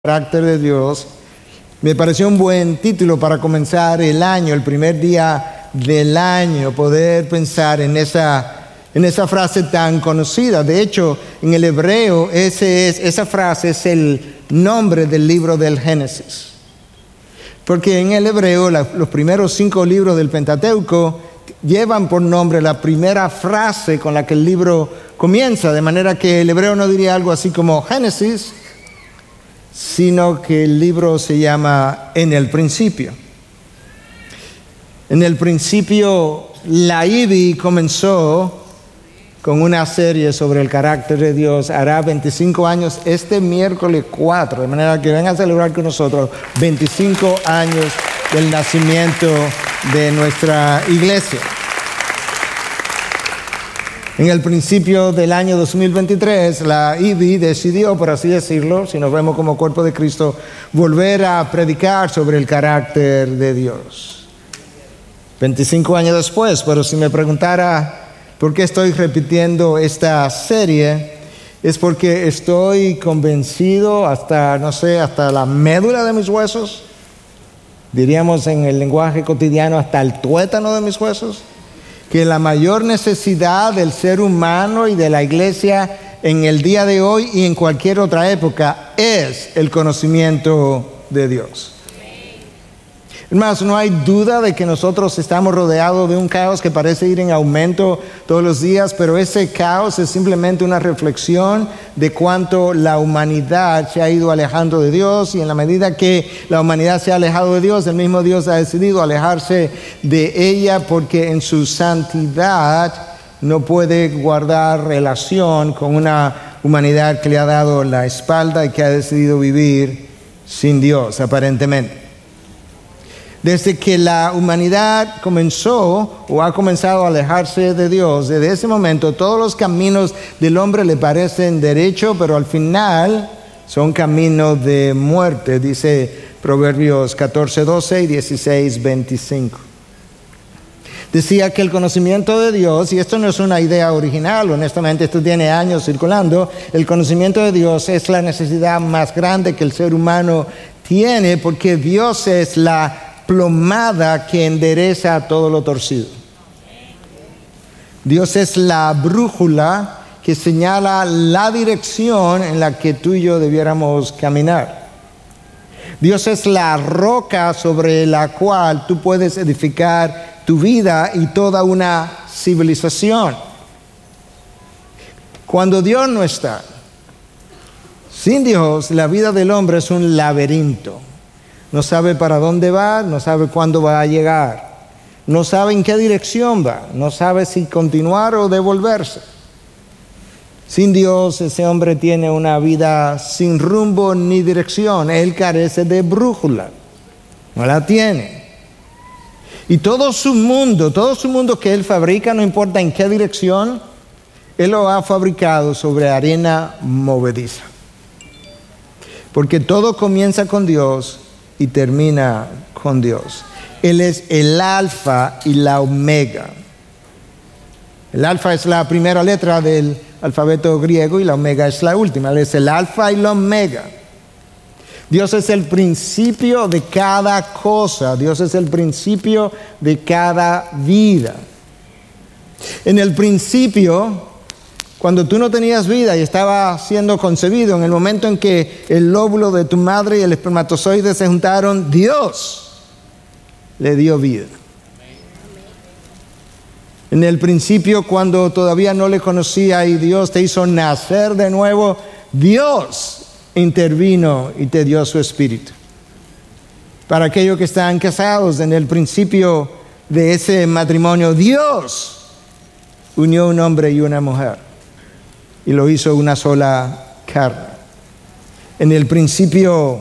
Carácter de Dios, me pareció un buen título para comenzar el año, el primer día del año, poder pensar en esa frase tan conocida. De hecho, en el hebreo esa frase es el nombre del libro del Génesis. Porque en el hebreo los primeros 5 libros del Pentateuco llevan por nombre la primera frase con la que el libro comienza, de manera que el hebreo no diría algo así como Génesis, sino que el libro se llama En el principio. En el principio, la IBI comenzó con una serie sobre el carácter de Dios. Hará 25 años este miércoles 4, de manera que vengan a celebrar con nosotros 25 años del nacimiento de nuestra iglesia. En el principio del año 2023, la IBI decidió, por así decirlo, si nos vemos como cuerpo de Cristo, volver a predicar sobre el carácter de Dios. 25 años después, pero si me preguntara por qué estoy repitiendo esta serie, es porque estoy convencido hasta la médula de mis huesos, diríamos en el lenguaje cotidiano, hasta el tuétano de mis huesos, que la mayor necesidad del ser humano y de la iglesia en el día de hoy y en cualquier otra época es el conocimiento de Dios. Hermanos, no hay duda de que nosotros estamos rodeados de un caos que parece ir en aumento todos los días, pero ese caos es simplemente una reflexión de cuánto la humanidad se ha ido alejando de Dios, y en la medida que la humanidad se ha alejado de Dios, el mismo Dios ha decidido alejarse de ella, porque en su santidad no puede guardar relación con una humanidad que le ha dado la espalda y que ha decidido vivir sin Dios, aparentemente. Desde que la humanidad comenzó o ha comenzado a alejarse de Dios, desde ese momento todos los caminos del hombre le parecen derechos, pero al final son caminos de muerte, dice Proverbios 14:12 y 16:25. Decía que el conocimiento de Dios, y esto no es una idea original, honestamente esto tiene años circulando, el conocimiento de Dios es la necesidad más grande que el ser humano tiene, porque Dios es la plomada que endereza todo lo torcido. Dios es la brújula que señala la dirección en la que tú y yo debiéramos caminar. Dios es la roca sobre la cual tú puedes edificar tu vida y toda una civilización. Cuando Dios no está, sin Dios, la vida del hombre es un laberinto. No sabe para dónde va, no sabe cuándo va a llegar, no sabe en qué dirección va, no sabe si continuar o devolverse. Sin Dios, ese hombre tiene una vida sin rumbo ni dirección. Él carece de brújula, no la tiene. Y todo su mundo que él fabrica, no importa en qué dirección, él lo ha fabricado sobre arena movediza. Porque todo comienza con Dios y termina con Dios. Él es el alfa y la omega. El alfa es la primera letra del alfabeto griego y la omega es la última. Él es el alfa y la omega. Dios es el principio de cada cosa. Dios es el principio de cada vida. En el principio, cuando tú no tenías vida y estaba siendo concebido, en el momento en que el óvulo de tu madre y el espermatozoide se juntaron, Dios le dio vida. En el principio, cuando todavía no le conocía y Dios te hizo nacer de nuevo, Dios intervino y te dio su espíritu. Para aquellos que están casados, en el principio de ese matrimonio, Dios unió un hombre y una mujer y lo hizo una sola carne. En el principio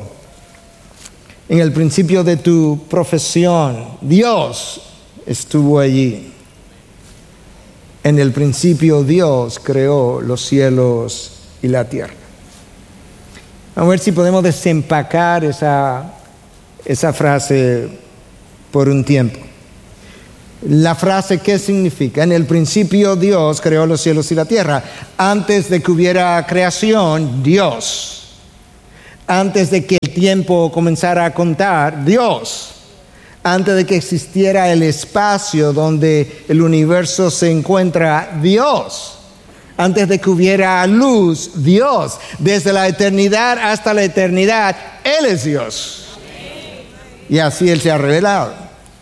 de tu profesión, Dios estuvo allí. En el principio Dios creó los cielos y la tierra. Vamos a ver si podemos desempacar esa frase por un tiempo. La frase, ¿qué significa? En el principio Dios creó los cielos y la tierra. Antes de que hubiera creación, Dios. antes de que el tiempo comenzara a contar, Dios. Antes de que existiera el espacio donde el universo se encuentra, Dios. Antes de que hubiera luz, Dios. Desde la eternidad hasta la eternidad, Él es Dios. Y así Él se ha revelado.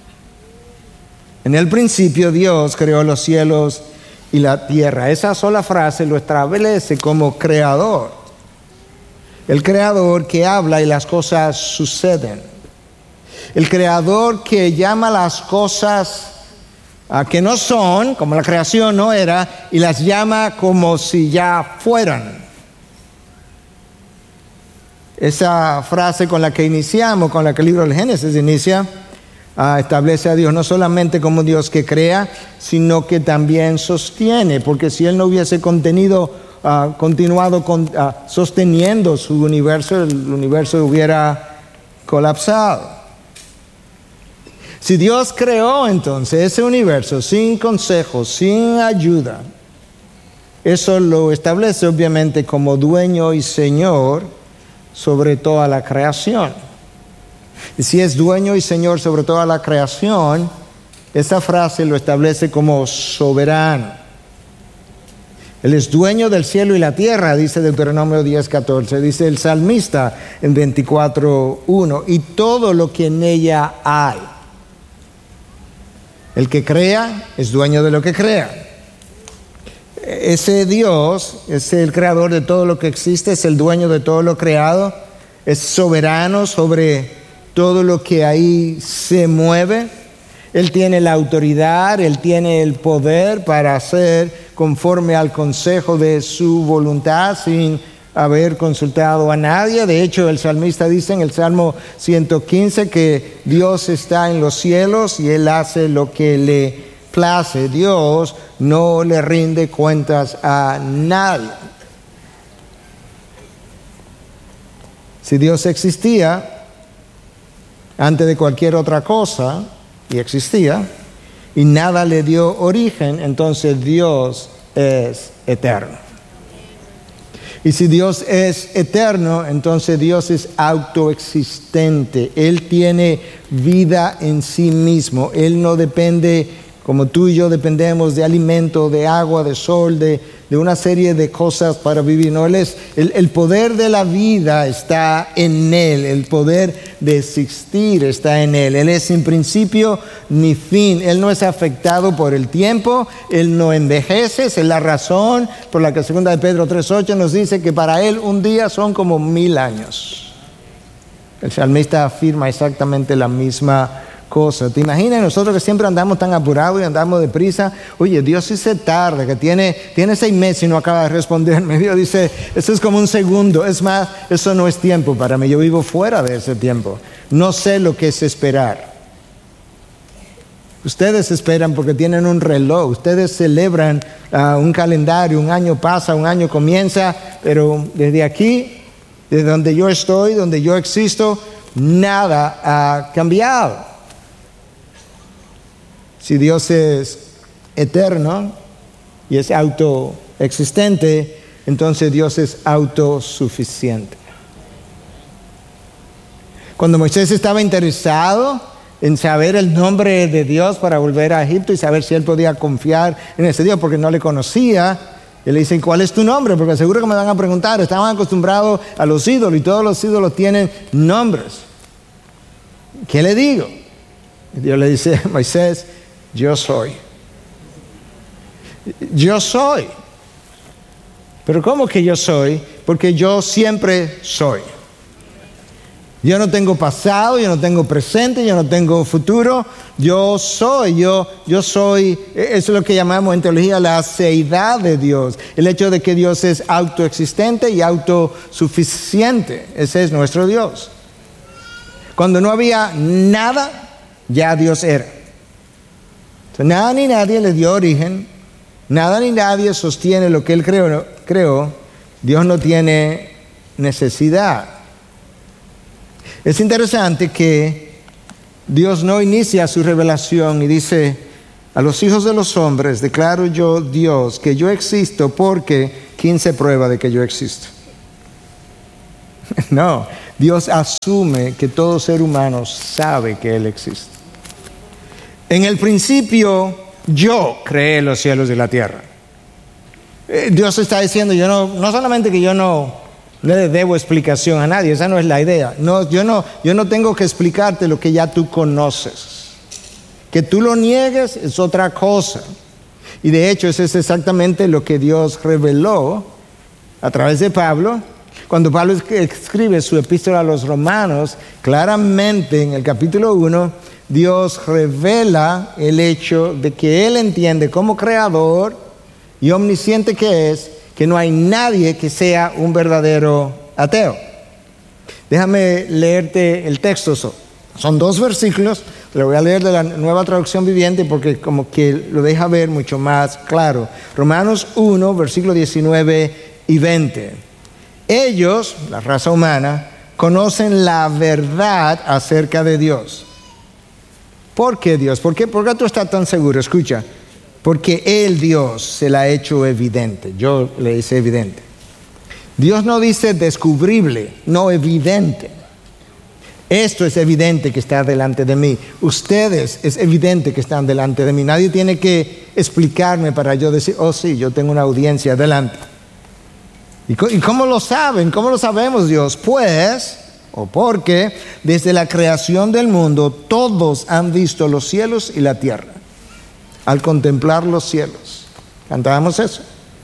En el principio Dios creó los cielos y la tierra. Esa sola frase lo establece como creador. El creador que habla y las cosas suceden. El creador que llama las cosas que no son, como la creación no era, y las llama como si ya fueran. Esa frase con la que iniciamos, con la que el libro del Génesis inicia, establece a Dios no solamente como Dios que crea, sino que también sostiene, porque si Él no hubiese continuado sosteniendo su universo, el universo hubiera colapsado. Si Dios creó entonces ese universo sin consejo, sin ayuda, eso lo establece obviamente como dueño y señor sobre toda la creación. Y si es dueño y señor sobre toda la creación, esa frase lo establece como soberano. Él es dueño del cielo y la tierra, dice Deuteronomio 10:14, dice el salmista en 24:1, y todo lo que en ella hay. El que crea es dueño de lo que crea. Ese Dios es el creador de todo lo que existe, es el dueño de todo lo creado, es soberano sobre todo lo que ahí se mueve. Él tiene la autoridad, Él tiene el poder para hacer conforme al consejo de su voluntad sin haber consultado a nadie. De hecho, el salmista dice en el Salmo 115 que Dios está en los cielos y Él hace lo que le place. Dios no le rinde cuentas a nadie. Si Dios existía antes de cualquier otra cosa, y existía, y nada le dio origen, entonces Dios es eterno. Y si Dios es eterno, entonces Dios es autoexistente. Él tiene vida en sí mismo. Él no depende, como tú y yo dependemos, de alimento, de agua, de sol, de una serie de cosas para vivir. No, el poder de la vida está en Él. El poder de existir está en Él. Él es sin principio ni fin. Él no es afectado por el tiempo. Él no envejece. Esa es la razón por la que 2 de Pedro 3:8 nos dice que para Él un día son como 1000 años. El salmista afirma exactamente la misma cosa. ¿Te imaginas nosotros que siempre andamos tan apurados y andamos deprisa? Oye, Dios sí se tarda, que tiene 6 meses y no acaba de responderme. Dios dice, eso es como un segundo. Es más, eso no es tiempo para mí. Yo vivo fuera de ese tiempo. No sé lo que es esperar. Ustedes esperan porque tienen un reloj. Ustedes celebran un calendario. Un año pasa, un año comienza. Pero desde aquí, desde donde yo estoy, donde yo existo, nada ha cambiado. Si Dios es eterno y es autoexistente, entonces Dios es autosuficiente. Cuando Moisés estaba interesado en saber el nombre de Dios para volver a Egipto y saber si él podía confiar en ese Dios porque no le conocía, él le dice, ¿cuál es tu nombre? Porque seguro que me van a preguntar. Estaban acostumbrados a los ídolos y todos los ídolos tienen nombres. ¿Qué le digo? Y Dios le dice, Moisés, yo soy. Yo soy. Pero ¿cómo que yo soy? Porque yo siempre soy. Yo no tengo pasado, yo no tengo presente, yo no tengo futuro. Yo soy, yo soy. Eso es lo que llamamos en teología la seidad de Dios. El hecho de que Dios es autoexistente y autosuficiente. Ese es nuestro Dios. Cuando no había nada, ya Dios era. Nada ni nadie le dio origen, nada ni nadie sostiene lo que Él creó. Dios no tiene necesidad. Es interesante que Dios no inicia su revelación y dice, a los hijos de los hombres declaro yo, Dios, que yo existo porque ¿quién se prueba de que yo existo? No, Dios asume que todo ser humano sabe que Él existe. En el principio, yo creé los cielos y la tierra. Dios está diciendo, no solamente que yo no le debo explicación a nadie, esa no es la idea. No, yo no tengo que explicarte lo que ya tú conoces. Que tú lo niegues es otra cosa. Y de hecho, eso es exactamente lo que Dios reveló a través de Pablo. Cuando Pablo escribe su epístola a los Romanos, claramente en el capítulo 1, Dios revela el hecho de que Él entiende como creador y omnisciente que es, que no hay nadie que sea un verdadero ateo. Déjame leerte el texto. Son 2 versículos. Lo voy a leer de la Nueva Traducción Viviente porque como que lo deja ver mucho más claro. Romanos 1, versículos 19 y 20. Ellos, la raza humana, conocen la verdad acerca de Dios. ¿Por qué Dios? ¿Por qué tú estás tan seguro? Escucha. Porque el Dios se la ha hecho evidente. Yo le hice evidente. Dios no dice descubrible, no evidente. Esto es evidente que está delante de mí. Ustedes es evidente que están delante de mí. Nadie tiene que explicarme para yo decir, oh sí, yo tengo una audiencia delante. ¿Y cómo lo saben? ¿Cómo lo sabemos, Dios? Pues, o porque, desde la creación del mundo, todos han visto los cielos y la tierra. Al contemplar los cielos. Cantábamos eso.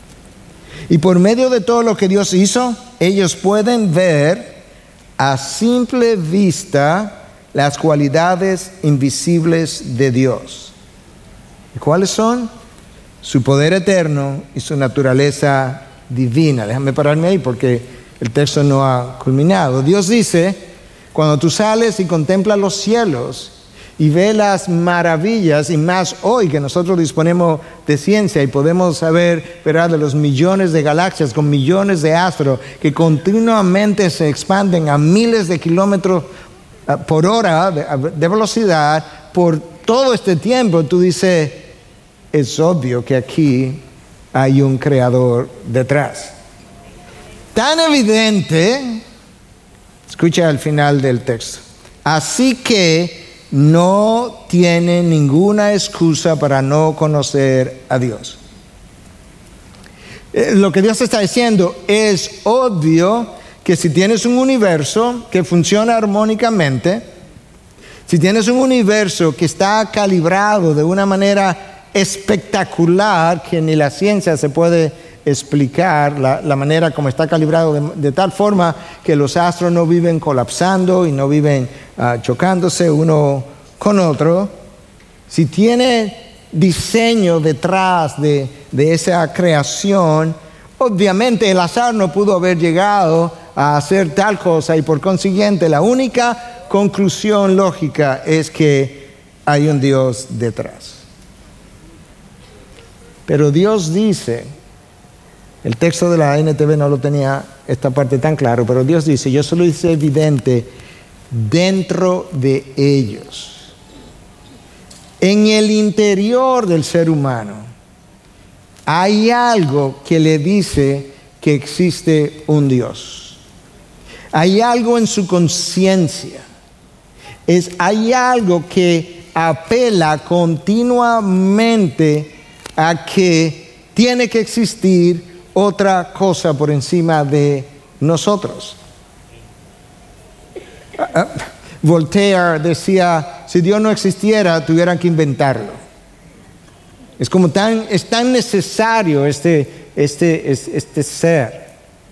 Y por medio de todo lo que Dios hizo, ellos pueden ver a simple vista las cualidades invisibles de Dios. ¿Y cuáles son? Su poder eterno y su naturaleza divina. Déjame pararme ahí porque el texto no ha culminado. Dios dice, cuando tú sales y contemplas los cielos y ves las maravillas, y más hoy que nosotros disponemos de ciencia y podemos saber, ¿verdad?, de los millones de galaxias con millones de astros que continuamente se expanden a miles de kilómetros por hora de velocidad por todo este tiempo, tú dices, es obvio que aquí hay un creador detrás. Tan evidente, escucha al final del texto, así que no tiene ninguna excusa para no conocer a Dios. Lo que Dios está diciendo es obvio que si tienes un universo que funciona armónicamente, si tienes un universo que está calibrado de una manera espectacular que ni la ciencia se puede explicar, la manera como está calibrado de tal forma que los astros no viven colapsando y no viven chocándose uno con otro, si tiene diseño detrás de esa creación, obviamente el azar no pudo haber llegado a hacer tal cosa y por consiguiente la única conclusión lógica es que hay un Dios detrás. Pero Dios dice, el texto de la NTV no lo tenía esta parte tan claro, pero Dios dice, yo solo hice evidente dentro de ellos. En el interior del ser humano hay algo que le dice que existe un Dios. Hay algo en su conciencia. Hay algo que apela continuamente a que tiene que existir otra cosa por encima de nosotros. Voltaire decía, si Dios no existiera, tuvieran que inventarlo. Es tan necesario este ser.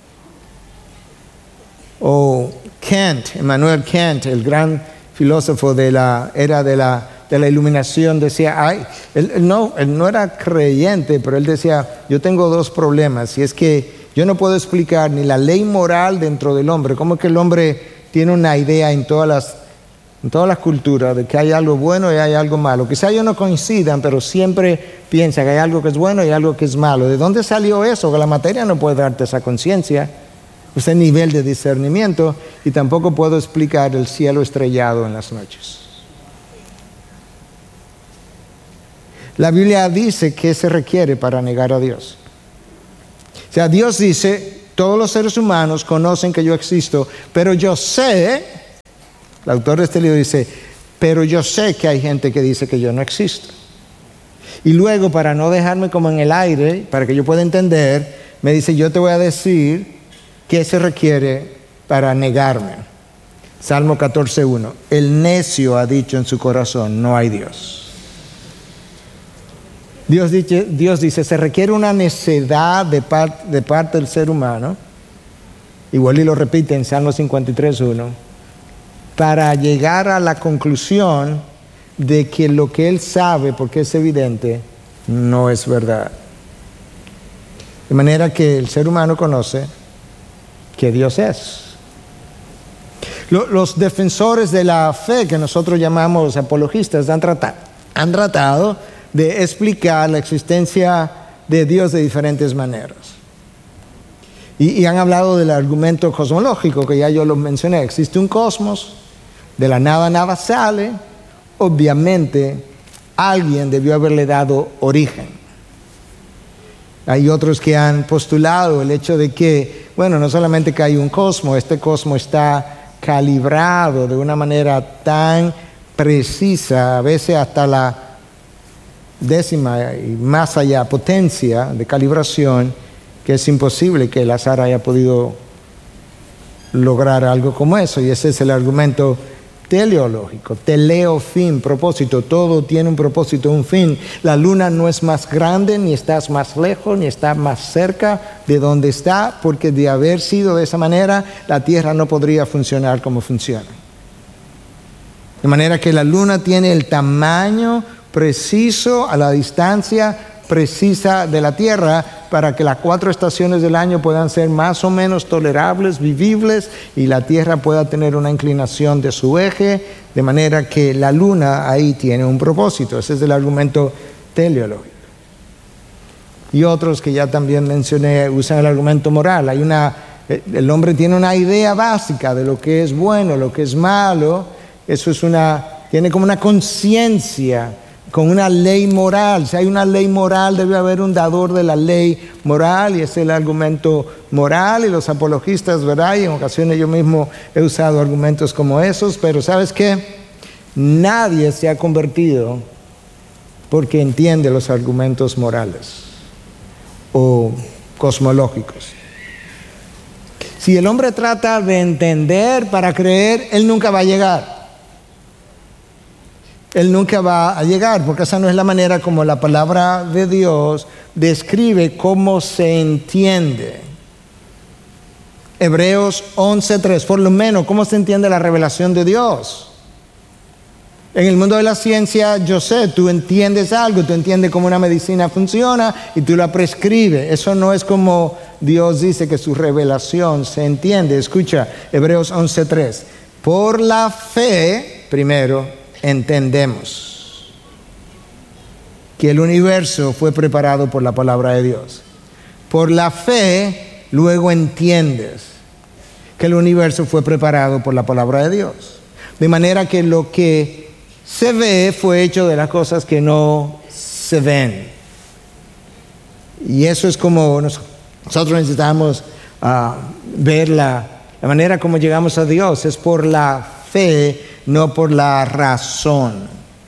O Kant, Immanuel Kant, el gran filósofo de la era de la Iluminación, decía, él no era creyente, pero él decía, yo tengo 2 problemas, y es que yo no puedo explicar ni la ley moral dentro del hombre, cómo es que el hombre tiene una idea en todas las culturas de que hay algo bueno y hay algo malo. Quizá ellos no coincidan, pero siempre piensa que hay algo que es bueno y algo que es malo. ¿De dónde salió eso? Que la materia no puede darte esa conciencia, ese nivel de discernimiento, y tampoco puedo explicar el cielo estrellado en las noches. La Biblia dice qué se requiere para negar a Dios. O sea, Dios dice, todos los seres humanos conocen que yo existo, pero yo sé, el autor de este libro dice, pero yo sé que hay gente que dice que yo no existo. Y luego, para no dejarme como en el aire, para que yo pueda entender, me dice, yo te voy a decir qué se requiere para negarme. Salmo 14:1. El necio ha dicho en su corazón, no hay Dios. Dios dice, se requiere una necedad de parte del ser humano, igual y lo repite en Salmo 53:1, para llegar a la conclusión de que lo que él sabe, porque es evidente, no es verdad. De manera que el ser humano conoce que Dios es. Los defensores de la fe, que nosotros llamamos apologistas, han tratado de explicar la existencia de Dios de diferentes maneras. Y han hablado del argumento cosmológico, que ya yo lo mencioné. Existe un cosmos, de la nada sale, obviamente alguien debió haberle dado origen. Hay otros que han postulado el hecho de que, bueno, no solamente que hay un cosmos, este cosmos está calibrado de una manera tan precisa, a veces hasta la décima y más allá potencia de calibración, que es imposible que el azar haya podido lograr algo como eso. Y ese es el argumento teleológico, teleo, fin, propósito. Todo tiene un propósito, un fin. La luna no es más grande, ni estás más lejos, ni está más cerca de donde está, porque de haber sido de esa manera, la Tierra no podría funcionar como funciona. De manera que la luna tiene el tamaño preciso, a la distancia precisa de la Tierra, para que las 4 estaciones del año puedan ser más o menos tolerables, vivibles, y la Tierra pueda tener una inclinación de su eje, de manera que la luna ahí tiene un propósito. Ese es el argumento teleológico. Y otros que ya también mencioné usan el argumento moral. El hombre tiene una idea básica de lo que es bueno, lo que es malo. Eso tiene como una conciencia con una ley moral. Si hay una ley moral, debe haber un dador de la ley moral, y ese es el argumento moral. Y los apologistas, ¿verdad? Y en ocasiones yo mismo he usado argumentos como esos, pero ¿sabes qué? Nadie se ha convertido porque entiende los argumentos morales o cosmológicos. Si el hombre trata de entender para creer, él nunca va a llegar. Él nunca va a llegar, porque esa no es la manera como la palabra de Dios describe cómo se entiende. Hebreos 11:3, por lo menos, ¿cómo se entiende la revelación de Dios? En el mundo de la ciencia, yo sé, tú entiendes algo, tú entiendes cómo una medicina funciona y tú la prescribes. Eso no es como Dios dice que su revelación se entiende. Escucha, Hebreos 11:3. Por la fe, primero, entendemos que el universo fue preparado por la palabra de Dios. Por la fe, luego entiendes que el universo fue preparado por la palabra de Dios. De manera que lo que se ve fue hecho de las cosas que no se ven. Y eso es como nosotros necesitamos ver la manera como llegamos a Dios. Es por la fe, no por la razón.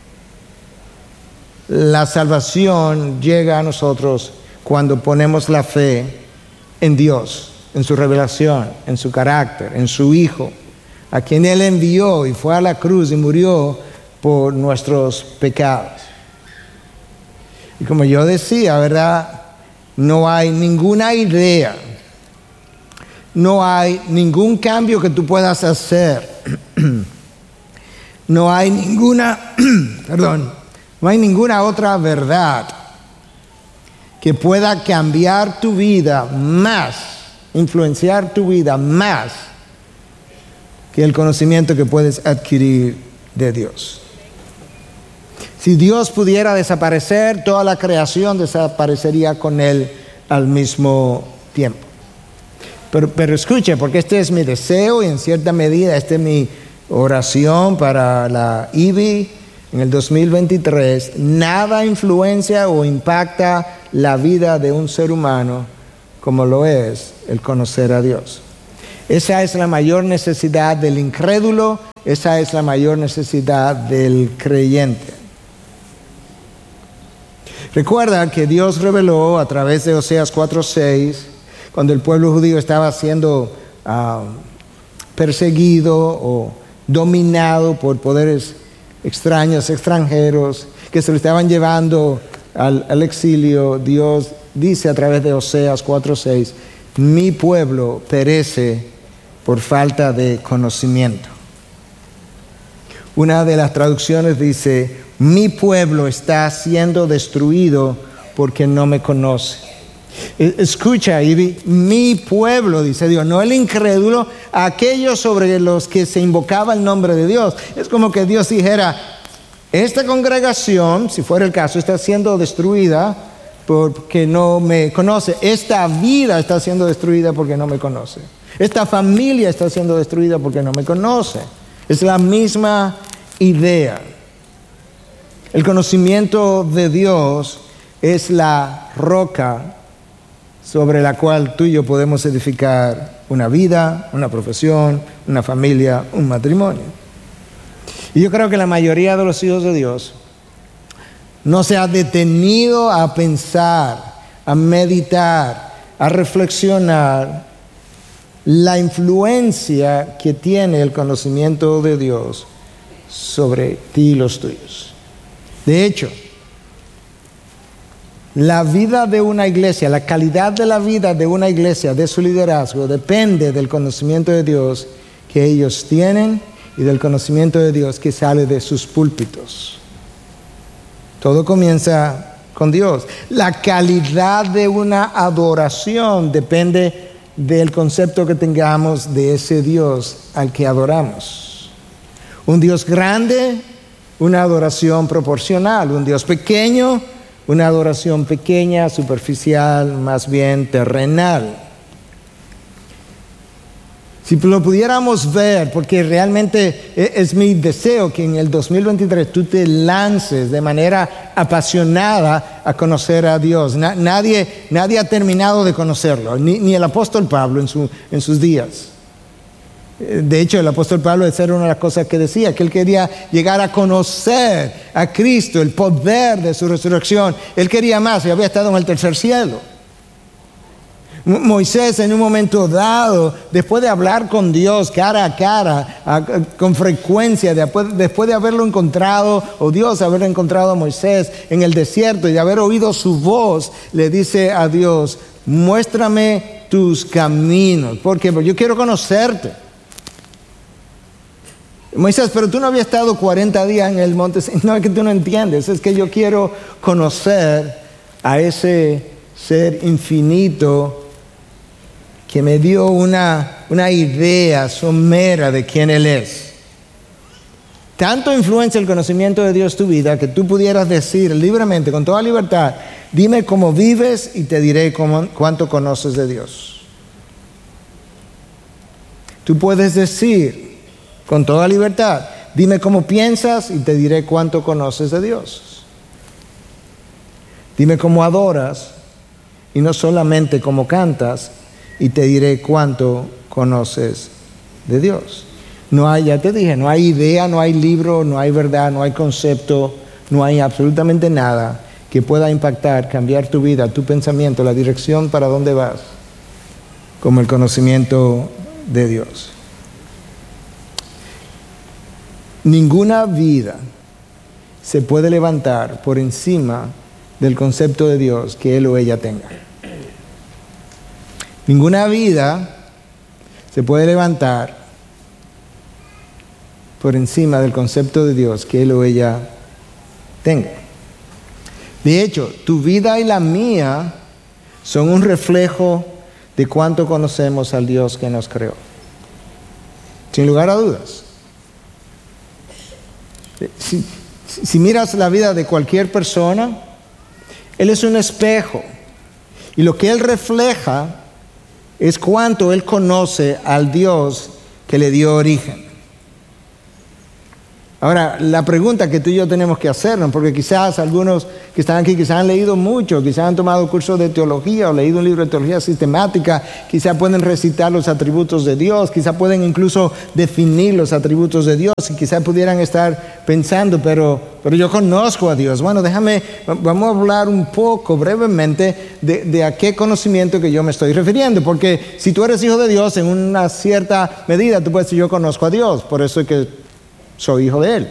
La salvación llega a nosotros cuando ponemos la fe en Dios, en su revelación, en su carácter, en su Hijo, a quien Él envió y fue a la cruz y murió por nuestros pecados. Y como yo decía, ¿verdad? No hay ninguna idea, no hay ningún cambio que tú puedas hacer. No hay ninguna otra verdad que pueda cambiar tu vida más, influenciar tu vida más que el conocimiento que puedes adquirir de Dios. Si Dios pudiera desaparecer, toda la creación desaparecería con Él al mismo tiempo. Pero escuche, porque este es mi deseo y en cierta medida esta es mi oración para la IBI en el 2023. Nada influencia o impacta la vida de un ser humano como lo es el conocer a Dios. Esa es la mayor necesidad del incrédulo, esa es la mayor necesidad del creyente. Recuerda que Dios reveló a través de Oseas 4:6, cuando el pueblo judío estaba siendo perseguido o dominado por poderes extraños, extranjeros, que se lo estaban llevando al exilio. Dios dice a través de Oseas 4:6, mi pueblo perece por falta de conocimiento. Una de las traducciones dice, mi pueblo está siendo destruido porque no me conoce. Escucha, Ivy, mi pueblo, dice Dios, no el incrédulo, aquellos sobre los que se invocaba el nombre de Dios. Es como que Dios dijera, esta congregación, si fuera el caso, está siendo destruida porque no me conoce. Esta vida está siendo destruida porque no me conoce. Esta familia está siendo destruida porque no me conoce. Es la misma idea. El conocimiento de Dios es la roca sobre la cual tú y yo podemos edificar una vida, una profesión, una familia, un matrimonio. Y yo creo que la mayoría de los hijos de Dios no se ha detenido a pensar, a meditar, a reflexionar la influencia que tiene el conocimiento de Dios sobre ti y los tuyos. De hecho, la vida de una iglesia, la calidad de la vida de una iglesia, de su liderazgo, depende del conocimiento de Dios que ellos tienen y del conocimiento de Dios que sale de sus púlpitos. Todo comienza con Dios. La calidad de una adoración depende del concepto que tengamos de ese Dios al que adoramos. Un Dios grande, una adoración proporcional. Un Dios pequeño, una adoración pequeña, superficial, más bien terrenal. Si lo pudiéramos ver, porque realmente es mi deseo que en el 2023 tú te lances de manera apasionada a conocer a Dios. Nadie ha terminado de conocerlo, ni el apóstol Pablo en sus días. De hecho, el apóstol Pablo, esa era una de las cosas que decía, que él quería llegar a conocer a Cristo, el poder de su resurrección. Él quería más y había estado en el tercer cielo. Moisés, en un momento dado, después de hablar con Dios cara a cara, con frecuencia, después de haberlo encontrado, o Dios haber encontrado a Moisés en el desierto y de haber oído su voz, le dice a Dios, muéstrame tus caminos, porque yo quiero conocerte. Moisés, pero tú no habías estado 40 días en el monte. No, es que tú no entiendes, es que yo quiero conocer a ese ser infinito que me dio una idea somera de quién Él es. Tanto influencia el conocimiento de Dios tu vida que tú pudieras decir libremente, con toda libertad, dime cómo vives y te diré cuánto conoces de Dios. Tú puedes decir con toda libertad, dime cómo piensas y te diré cuánto conoces de Dios. Dime cómo adoras y no solamente cómo cantas, y te diré cuánto conoces de Dios. No hay, ya te dije, no hay idea, no hay libro, no hay verdad, no hay concepto, no hay absolutamente nada que pueda impactar, cambiar tu vida, tu pensamiento, la dirección para dónde vas, como el conocimiento de Dios. Ninguna vida se puede levantar por encima del concepto de Dios que él o ella tenga. Ninguna vida se puede levantar por encima del concepto de Dios que él o ella tenga. De hecho, tu vida y la mía son un reflejo de cuánto conocemos al Dios que nos creó. Sin lugar a dudas. Si miras la vida de cualquier persona, él es un espejo. Y lo que él refleja es cuánto él conoce al Dios que le dio origen. Ahora, la pregunta que tú y yo tenemos que hacernos, porque quizás algunos que están aquí, quizás han leído mucho, quizás han tomado cursos de teología o leído un libro de teología sistemática, quizás pueden recitar los atributos de Dios, quizás pueden incluso definir los atributos de Dios y quizás pudieran estar pensando, pero yo conozco a Dios. Bueno, vamos a hablar un poco brevemente de a qué conocimiento que yo me estoy refiriendo, porque si tú eres hijo de Dios, en una cierta medida tú puedes decir yo conozco a Dios, por eso es que soy hijo de Él.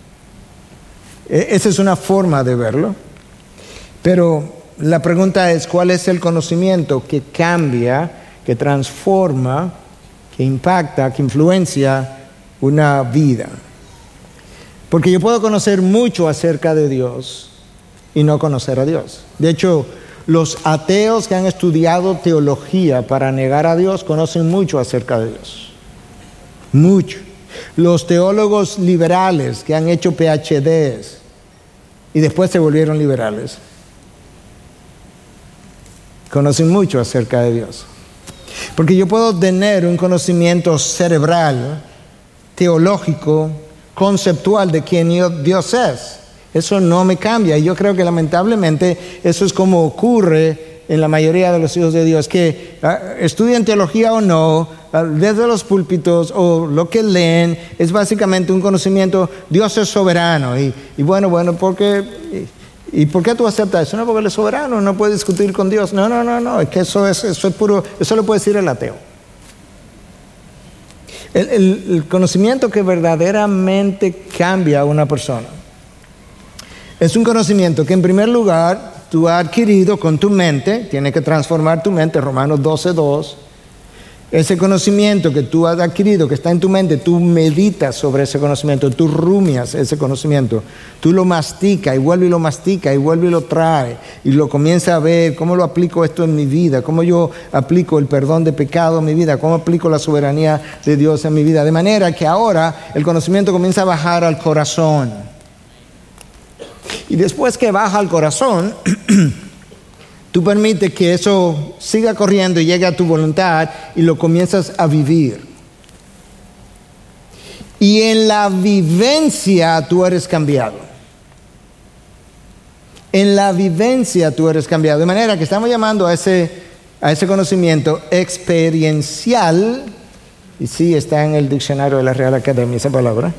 Esa es una forma de verlo. Pero la pregunta es, ¿cuál es el conocimiento que cambia, que transforma, que impacta, que influencia una vida? Porque yo puedo conocer mucho acerca de Dios y no conocer a Dios. De hecho, los ateos que han estudiado teología para negar a Dios conocen mucho acerca de Dios. Mucho. Los teólogos liberales que han hecho PhDs y después se volvieron liberales conocen mucho acerca de Dios. Porque yo puedo tener un conocimiento cerebral, teológico, conceptual de quién Dios es. Eso no me cambia. Y yo creo que lamentablemente eso es como ocurre en la mayoría de los hijos de Dios, que estudian teología o no, desde los púlpitos o lo que leen, es básicamente un conocimiento, Dios es soberano. Y bueno, porque... ¿Y por qué tú aceptas eso? No, porque Él es soberano, no puedes discutir con Dios. No, es que eso es puro, eso lo puede decir el ateo. El conocimiento que verdaderamente cambia a una persona es un conocimiento que en primer lugar tú has adquirido con tu mente, tienes que transformar tu mente, Romanos 12:2. Ese conocimiento que tú has adquirido, que está en tu mente, tú meditas sobre ese conocimiento, tú rumias ese conocimiento, tú lo masticas y vuelve y lo mastica y vuelve y lo trae y lo comienza a ver, cómo lo aplico esto en mi vida, cómo yo aplico el perdón de pecado en mi vida, cómo aplico la soberanía de Dios en mi vida. De manera que ahora el conocimiento comienza a bajar al corazón. Y después que baja al corazón, tú permites que eso siga corriendo y llegue a tu voluntad y lo comienzas a vivir. Y en la vivencia tú eres cambiado. En la vivencia tú eres cambiado. De manera que estamos llamando a ese conocimiento experiencial. Y sí, está en el diccionario de la Real Academia esa palabra.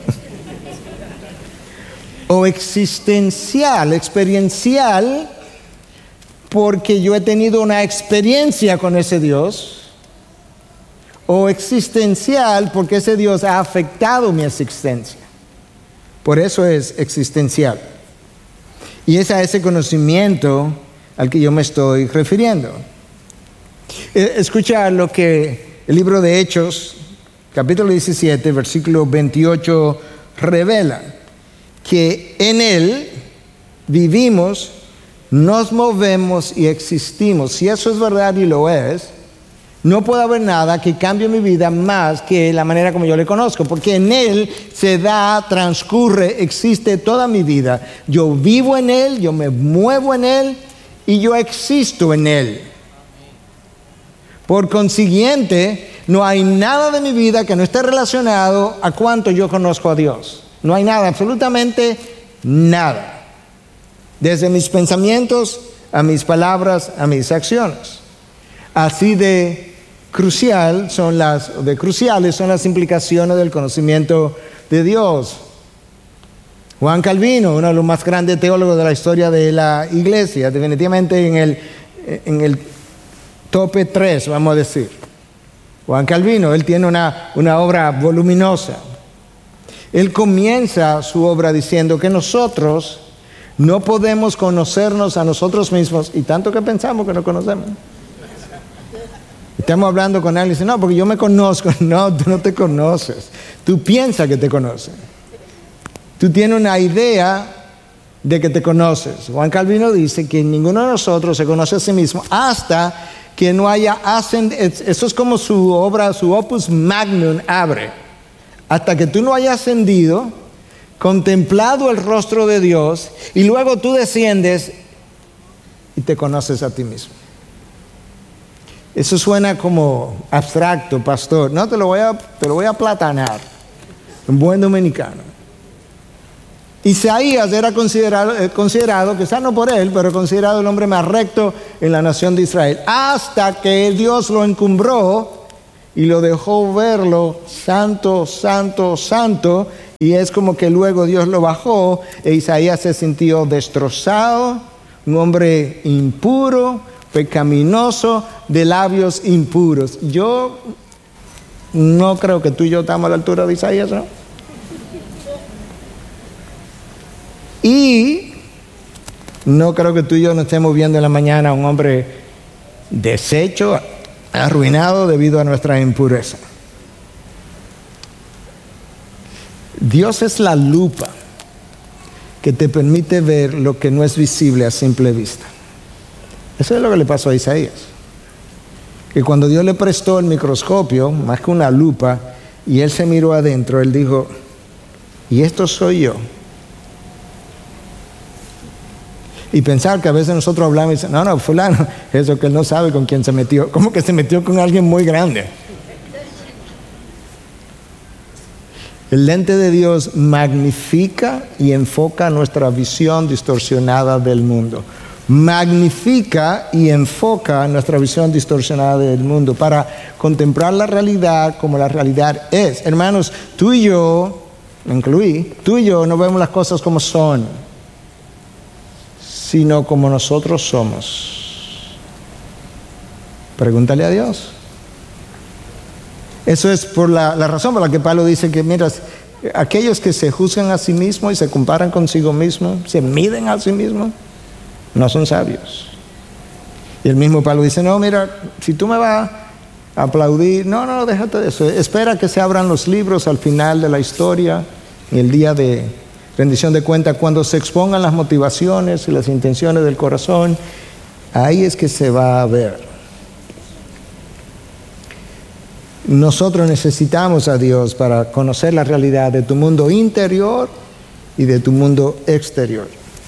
O existencial, experiencial, porque yo he tenido una experiencia con ese Dios, o existencial, porque ese Dios ha afectado mi existencia. Por eso es existencial. Y es a ese conocimiento al que yo me estoy refiriendo. Escucha lo que el libro de Hechos, capítulo 17, versículo 28, revela. Que en Él vivimos, nos movemos y existimos. Si eso es verdad y lo es, no puede haber nada que cambie mi vida más que la manera como yo le conozco, porque en Él se da, transcurre, existe toda mi vida. Yo vivo en Él, yo me muevo en Él y yo existo en Él. Por consiguiente, no hay nada de mi vida que no esté relacionado a cuánto yo conozco a Dios. No hay nada, absolutamente nada. Desde mis pensamientos, a mis palabras, a mis acciones. Así de cruciales son las implicaciones del conocimiento de Dios. Juan Calvino, uno de los más grandes teólogos de la historia de la iglesia, definitivamente en el tope 3, vamos a decir. Juan Calvino, él tiene una obra voluminosa. Él comienza su obra diciendo que nosotros no podemos conocernos a nosotros mismos, y tanto que pensamos que nos conocemos. Estamos hablando con alguien y dice, no, porque yo me conozco. No, tú no te conoces. Tú piensas que te conoces. Tú tienes una idea de que te conoces. Juan Calvino dice que ninguno de nosotros se conoce a sí mismo hasta que no haya ascendido. Eso es como su obra, su opus magnum abre. Hasta que tú no hayas ascendido, contemplado el rostro de Dios, y luego tú desciendes y te conoces a ti mismo. Eso suena como abstracto, pastor. No, te lo voy a platanar, un buen dominicano. Isaías era considerado, quizás no por él, pero considerado el hombre más recto en la nación de Israel, hasta que Dios lo encumbró y lo dejó verlo santo, santo, santo, y es como que luego Dios lo bajó e Isaías se sintió destrozado, un hombre impuro, pecaminoso, de labios impuros. Yo no creo que tú y yo estamos a la altura de Isaías, ¿no? Y no creo que tú y yo nos estemos viendo en la mañana a un hombre deshecho, arruinado debido a nuestra impureza. Dios es la lupa que te permite ver lo que no es visible a simple vista. Eso es lo que le pasó a Isaías. Que cuando Dios le prestó el microscopio, más que una lupa, y él se miró adentro, él dijo, ¿y esto soy yo? Y pensar que a veces nosotros hablamos y decimos, no, fulano, eso que él no sabe con quién se metió. ¿Cómo que se metió con alguien muy grande? El lente de Dios magnifica y enfoca nuestra visión distorsionada del mundo. Magnifica y enfoca nuestra visión distorsionada del mundo para contemplar la realidad como la realidad es. Hermanos, tú y yo, me incluí, tú y yo no vemos las cosas como son, sino como nosotros somos. Pregúntale a Dios. Eso es por la razón por la que Pablo dice que, mira, aquellos que se juzgan a sí mismos y se comparan consigo mismos, se miden a sí mismos, no son sabios. Y el mismo Pablo dice, no, mira, si tú me vas a aplaudir, no, déjate de eso. Espera que se abran los libros al final de la historia, en el día de rendición de cuentas, cuando se expongan las motivaciones y las intenciones del corazón, ahí es que se va a ver. Nosotros necesitamos a Dios para conocer la realidad de tu mundo interior y de tu mundo exterior.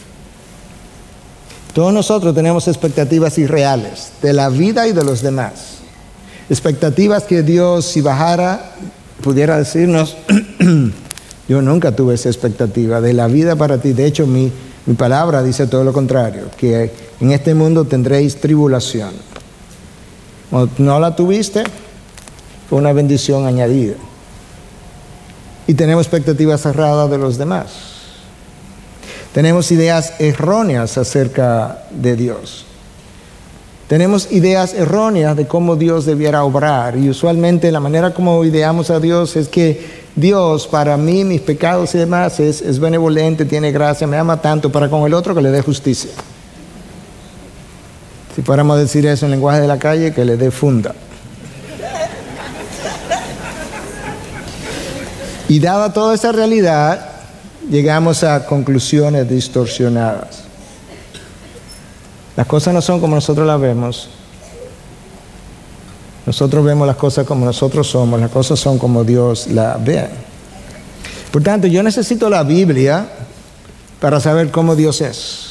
Todos nosotros tenemos expectativas irreales de la vida y de los demás. Expectativas que Dios, si bajara, pudiera decirnos, yo nunca tuve esa expectativa de la vida para ti. De hecho, mi palabra dice todo lo contrario, que en este mundo tendréis tribulación. Cuando no la tuviste, fue una bendición añadida. Y tenemos expectativas cerradas de los demás. Tenemos ideas erróneas acerca de Dios. Tenemos ideas erróneas de cómo Dios debiera obrar. Y usualmente la manera como ideamos a Dios es que Dios, para mí, mis pecados y demás, es benevolente, tiene gracia, me ama tanto, para con el otro que le dé justicia. Si fuéramos a decir eso en lenguaje de la calle, que le dé funda. Y dada toda esa realidad, llegamos a conclusiones distorsionadas. Las cosas no son como nosotros las vemos. Nosotros vemos las cosas como nosotros somos, las cosas son como Dios las ve. Por tanto, yo necesito la Biblia para saber cómo Dios es.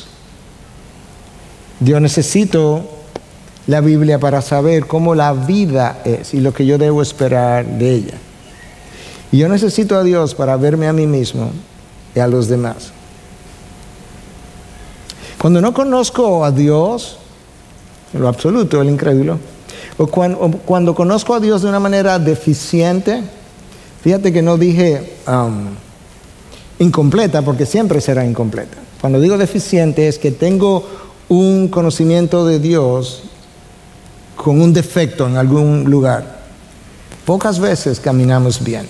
Yo necesito la Biblia para saber cómo la vida es y lo que yo debo esperar de ella. Y yo necesito a Dios para verme a mí mismo y a los demás. Cuando no conozco a Dios, en lo absoluto, el incrédulo, o cuando conozco a Dios de una manera deficiente, fíjate que no dije incompleta, porque siempre será incompleta. Cuando digo deficiente es que tengo un conocimiento de Dios con un defecto en algún lugar. Pocas veces caminamos bien,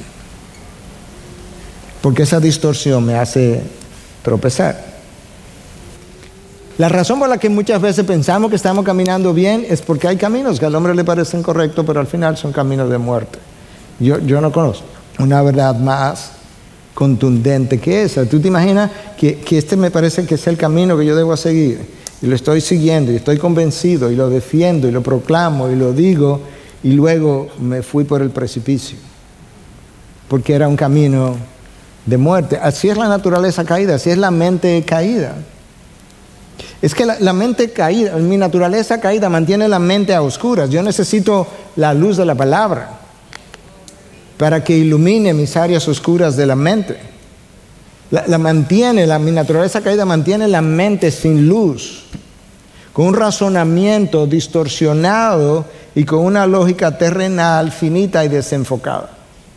porque esa distorsión me hace tropezar. La razón por la que muchas veces pensamos que estamos caminando bien es porque hay caminos que al hombre le parecen correctos, pero al final son caminos de muerte. Yo no conozco una verdad más contundente que esa. ¿Tú te imaginas que este me parece que es el camino que yo debo seguir? Y lo estoy siguiendo y estoy convencido y lo defiendo y lo proclamo y lo digo, y luego me fui por el precipicio porque era un camino de muerte. Así es la naturaleza caída, así es la mente caída. Es que la mente caída, mi naturaleza caída mantiene la mente a oscuras. Yo necesito la luz de la palabra para que ilumine mis áreas oscuras de la mente. Mi naturaleza caída mantiene la mente sin luz, con un razonamiento distorsionado y con una lógica terrenal, finita y desenfocada.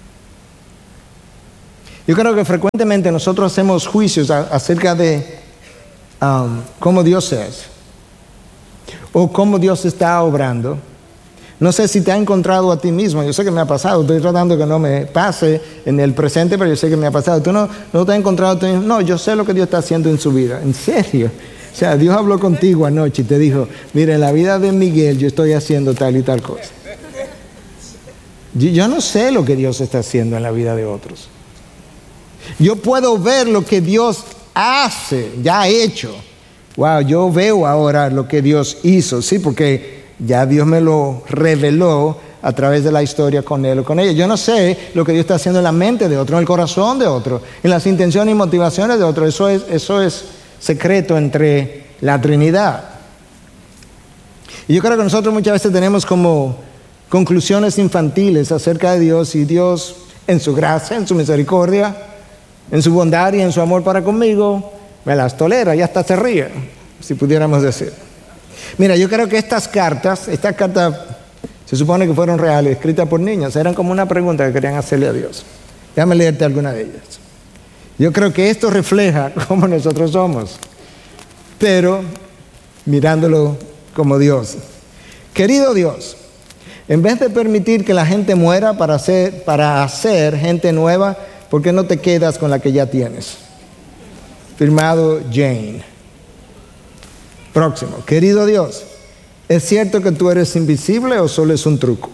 Yo creo que frecuentemente nosotros hacemos juicios acerca de cómo Dios es o cómo Dios está obrando. No sé si te ha encontrado a ti mismo. Yo sé que me ha pasado. Estoy tratando que no me pase en el presente, pero yo sé que me ha pasado. Tú no te has encontrado a ti mismo. No, yo sé lo que Dios está haciendo en su vida. ¿En serio? O sea, Dios habló contigo anoche y te dijo, mira, en la vida de Miguel yo estoy haciendo tal y tal cosa. Yo no sé lo que Dios está haciendo en la vida de otros. Yo puedo ver lo que Dios hace, ya ha hecho. Wow, yo veo ahora lo que Dios hizo, sí, porque ya Dios me lo reveló a través de la historia con él o con ella. Yo no sé lo que Dios está haciendo en la mente de otro, en el corazón de otro, en las intenciones y motivaciones de otro. Eso es secreto entre la Trinidad. Y yo creo que nosotros muchas veces tenemos como conclusiones infantiles acerca de Dios, y Dios en su gracia, en su misericordia, en su bondad y en su amor para conmigo, me las tolera y hasta se ríe, si pudiéramos decir. Mira, yo creo que estas cartas se supone que fueron reales, escritas por niños, eran como una pregunta que querían hacerle a Dios. Déjame leerte alguna de ellas. Yo creo que esto refleja cómo nosotros somos, pero mirándolo como Dios. Querido Dios, en vez de permitir que la gente muera para hacer gente nueva, ¿por qué no te quedas con la que ya tienes? Firmado Jane. Próximo. Querido Dios, ¿es cierto que tú eres invisible o solo es un truco?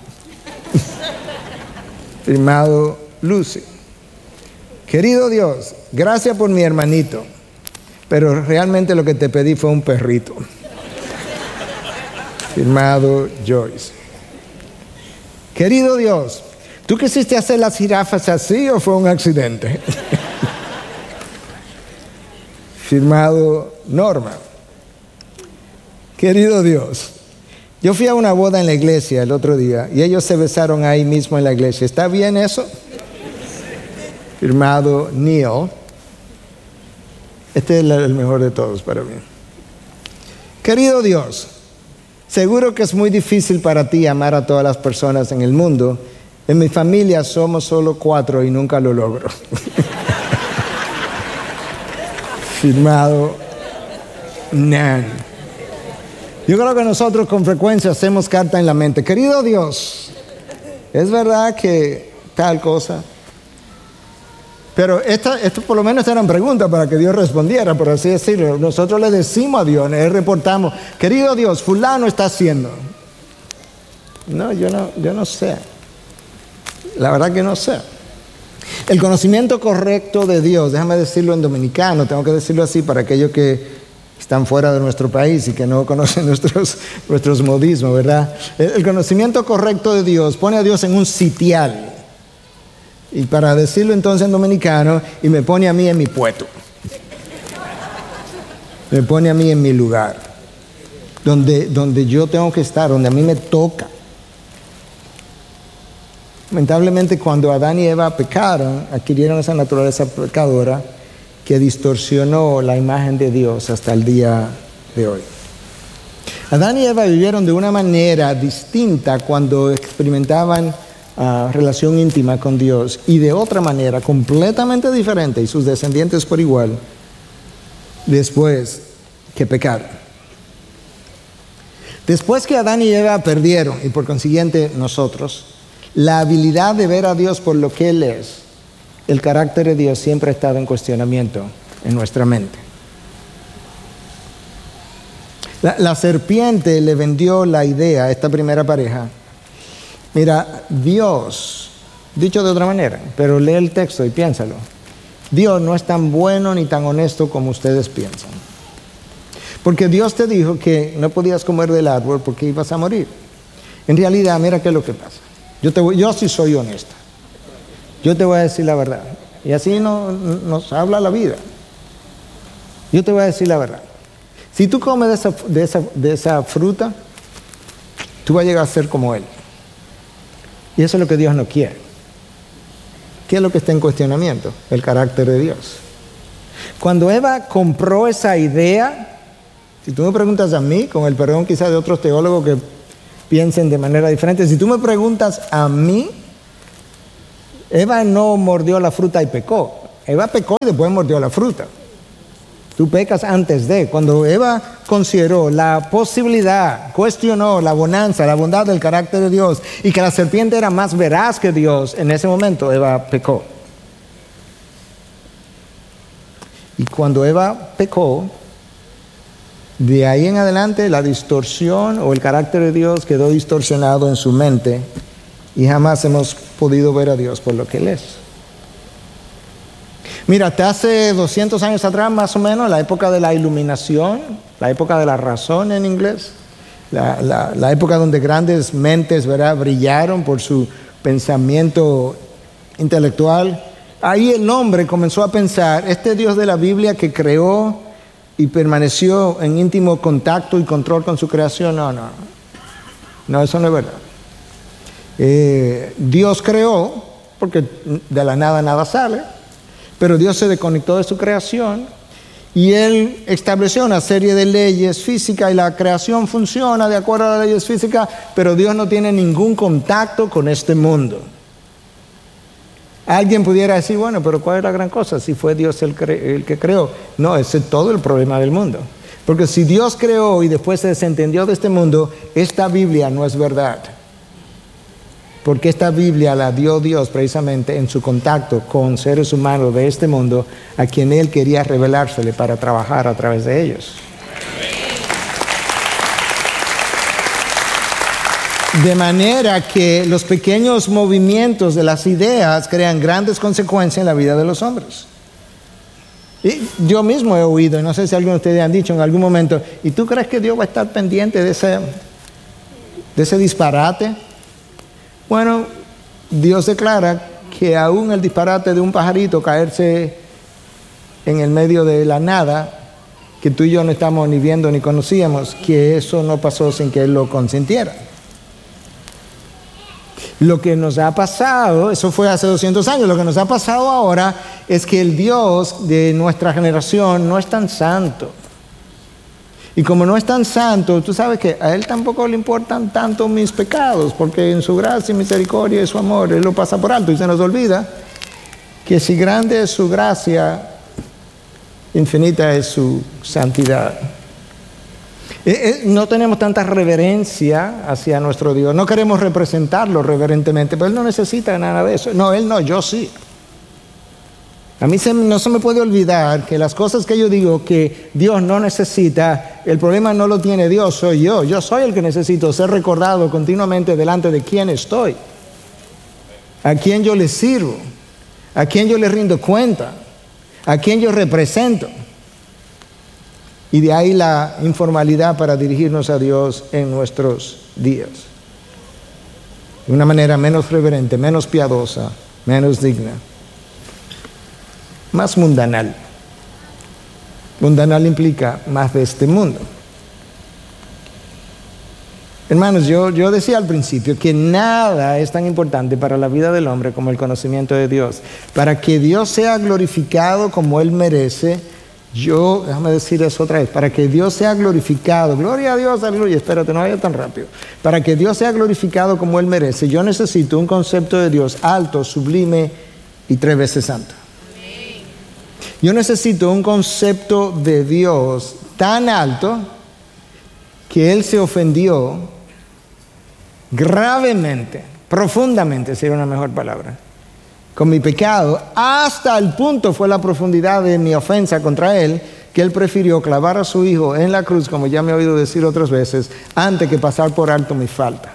Firmado Lucy. Querido Dios, gracias por mi hermanito, pero realmente lo que te pedí fue un perrito. Firmado Joyce. Querido Dios, ¿tú quisiste hacer las jirafas así o fue un accidente? Firmado Norma. Querido Dios, yo fui a una boda en la iglesia el otro día y ellos se besaron ahí mismo en la iglesia. ¿Está bien eso? Firmado Neil. Este es el mejor de todos para mí. Querido Dios, seguro que es muy difícil para ti amar a todas las personas en el mundo. En mi familia somos solo 4 y nunca lo logro. Firmado Nan. Yo creo que nosotros con frecuencia hacemos carta en la mente. Querido Dios, ¿es verdad que tal cosa? Pero esto por lo menos eran preguntas para que Dios respondiera, por así decirlo. Nosotros le decimos a Dios, le reportamos, querido Dios, fulano está haciendo. No, yo no sé. La verdad que no sé. El conocimiento correcto de Dios, déjame decirlo en dominicano, tengo que decirlo así para aquellos que están fuera de nuestro país y que no conocen nuestros modismos, ¿verdad? El conocimiento correcto de Dios pone a Dios en un sitial. Y para decirlo entonces en dominicano, y me pone a mí en mi puesto. Me pone a mí en mi lugar. Donde yo tengo que estar, donde a mí me toca. Lamentablemente cuando Adán y Eva pecaron, adquirieron esa naturaleza pecadora que distorsionó la imagen de Dios hasta el día de hoy. Adán y Eva vivieron de una manera distinta cuando experimentaban relación íntima con Dios, y de otra manera completamente diferente, y sus descendientes por igual, después que pecaron. Después que Adán y Eva perdieron, y por consiguiente nosotros, la habilidad de ver a Dios por lo que Él es, el carácter de Dios siempre ha estado en cuestionamiento en nuestra mente. La serpiente le vendió la idea a esta primera pareja. Mira, Dios, dicho de otra manera, pero lee el texto y piénsalo. Dios no es tan bueno ni tan honesto como ustedes piensan. Porque Dios te dijo que no podías comer del árbol porque ibas a morir. En realidad, mira qué es lo que pasa. Yo sí soy honesta. Yo te voy a decir la verdad. Y así nos habla la vida. Yo te voy a decir la verdad. Si tú comes de esa fruta, tú vas a llegar a ser como Él. Y eso es lo que Dios no quiere. ¿Qué es lo que está en cuestionamiento? El carácter de Dios. Cuando Eva compró esa idea, si tú me preguntas a mí, con el perdón quizás de otros teólogos que piensen de manera diferente, si tú me preguntas a mí, Eva no mordió la fruta y pecó. Eva pecó y después mordió la fruta. Tú pecas antes de. Cuando Eva consideró la posibilidad, cuestionó la bonanza, la bondad del carácter de Dios y que la serpiente era más veraz que Dios, en ese momento Eva pecó. Y cuando Eva pecó, de ahí en adelante la distorsión o el carácter de Dios quedó distorsionado en su mente y jamás hemos podido ver a Dios por lo que Él es. Mira, hasta hace 200 años atrás más o menos, la época de la iluminación, la época de la razón en inglés, la época donde grandes mentes, ¿verdad?, brillaron por su pensamiento intelectual. Ahí el hombre comenzó a pensar, este Dios de la Biblia que creó y permaneció en íntimo contacto y control con su creación, no, eso no es verdad. Dios creó, porque de la nada nada sale, pero Dios se desconectó de su creación y Él estableció una serie de leyes físicas y la creación funciona de acuerdo a las leyes físicas, pero Dios no tiene ningún contacto con este mundo. Alguien pudiera decir, bueno, pero ¿cuál es la gran cosa? Si fue Dios el que creó. No, ese es todo el problema del mundo. Porque si Dios creó y después se desentendió de este mundo, esta Biblia no es verdad. Porque esta Biblia la dio Dios precisamente en su contacto con seres humanos de este mundo, a quien Él quería revelársele para trabajar a través de ellos. De manera que los pequeños movimientos de las ideas crean grandes consecuencias en la vida de los hombres. Y yo mismo he oído, y no sé si algunos de ustedes han dicho en algún momento, ¿y tú crees que Dios va a estar pendiente de ese disparate? Bueno, Dios declara que aún el disparate de un pajarito caerse en el medio de la nada, que tú y yo no estamos ni viendo ni conocíamos, que eso no pasó sin que Él lo consintiera. Lo que nos ha pasado, eso fue hace 200 años, lo que nos ha pasado ahora es que el Dios de nuestra generación no es tan santo. Y como no es tan santo, tú sabes que a Él tampoco le importan tanto mis pecados, porque en su gracia y misericordia y su amor, Él lo pasa por alto y se nos olvida que si grande es su gracia, infinita es su santidad. No tenemos tanta reverencia hacia nuestro Dios, no queremos representarlo reverentemente, pero Él no necesita nada de eso. No, Él no, yo sí. A mí no se me puede olvidar que las cosas que yo digo que Dios no necesita, el problema no lo tiene Dios, soy yo. Yo soy el que necesito ser recordado continuamente delante de quién estoy, a quién yo le sirvo, a quién yo le rindo cuenta, a quién yo represento. Y de ahí la informalidad para dirigirnos a Dios en nuestros días. De una manera menos reverente, menos piadosa, menos digna. Más mundanal. Mundanal implica más de este mundo. Hermanos, yo decía al principio que nada es tan importante para la vida del hombre como el conocimiento de Dios. Para que Dios sea glorificado como Él merece, déjame decir eso otra vez, para que Dios sea glorificado, gloria a Dios, aleluya, espérate, no vaya tan rápido. Para que Dios sea glorificado como Él merece, yo necesito un concepto de Dios alto, sublime y 3 veces santo. Yo necesito un concepto de Dios tan alto que Él se ofendió gravemente, profundamente, sería una mejor palabra, con mi pecado, hasta el punto fue la profundidad de mi ofensa contra Él, que Él prefirió clavar a su Hijo en la cruz, como ya me he oído decir otras veces, antes que pasar por alto mi falta.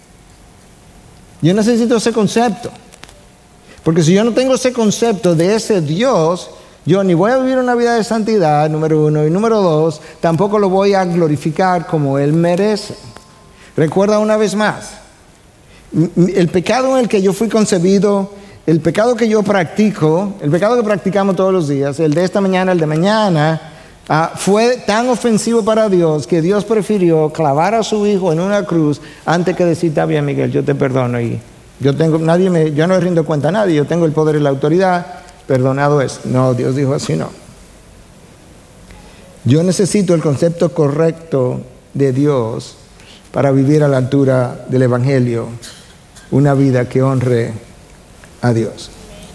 Yo necesito ese concepto, porque si yo no tengo ese concepto de ese Dios, yo ni voy a vivir una vida de santidad, número 1, y número 2, tampoco lo voy a glorificar como Él merece. Recuerda una vez más, el pecado en el que yo fui concebido, el pecado que yo practico, el pecado que practicamos todos los días, el de esta mañana, el de mañana, fue tan ofensivo para Dios que Dios prefirió clavar a su Hijo en una cruz antes que decir, está bien, Miguel, yo te perdono y yo no le rindo cuenta a nadie, yo tengo el poder y la autoridad, perdonado es. No, Dios dijo así, no. Yo necesito el concepto correcto de Dios para vivir a la altura del Evangelio, una vida que honre a Dios.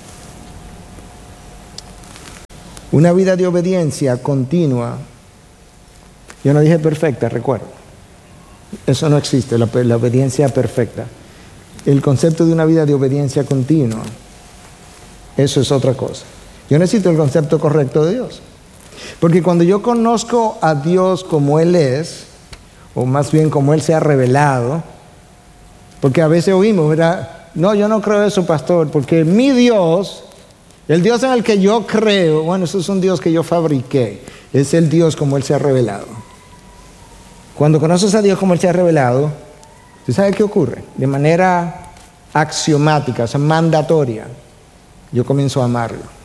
Una vida de obediencia continua. Yo no dije perfecta, recuerdo. Eso no existe, la obediencia perfecta. El concepto de una vida de obediencia continua, eso es otra cosa. Yo necesito el concepto correcto de Dios. Porque cuando yo conozco a Dios como Él es, o más bien como Él se ha revelado, porque a veces oímos, ¿verdad? No, yo no creo eso, pastor, porque mi Dios, el Dios en el que yo creo, bueno, eso es un Dios que yo fabriqué, es el Dios como Él se ha revelado. Cuando conoces a Dios como Él se ha revelado, ¿tú sabes qué ocurre? De manera axiomática, o sea, mandatoria, yo comienzo a amarlo.